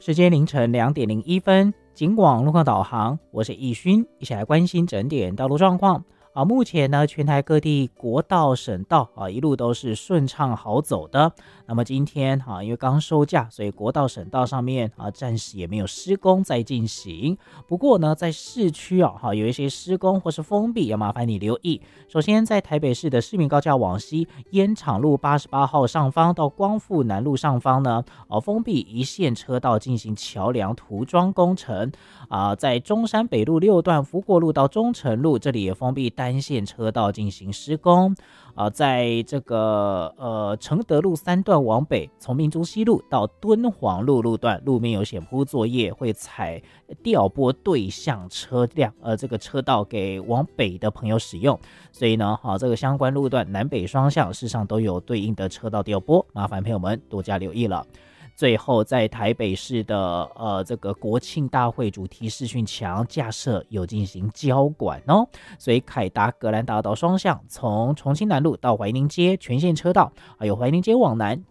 时间凌晨2:01，警广路况导航，我是易勋，一起来关心整点道路状况。目前呢，全台各地国道、省道一路都是顺畅好走的。那么今天因为刚收假，所以国道、省道上面暂时也没有施工在进行。不过呢，在市区有一些施工或是封闭，要麻烦你留意。首先，在台北市的市民高架往西烟厂路88号上方到光复南路上方呢，封闭一线车道进行桥梁涂装工程。在中山北路6段福国路到中城路这里也封闭单线车道进行施工。在这个承德路3段往北，从民族西路到敦煌路路段路面有险铺作业，会采调拨对向车辆这个车道给往北的朋友使用。所以呢这个相关路段南北双向事实上都有对应的车道调拨，麻烦朋友们多加留意了。最后，在台北市的这个国庆大会主题视讯墙架设有进行交管哦，所以凯达格兰大道双向从重庆南路到怀宁街全线车道，还有怀宁街往南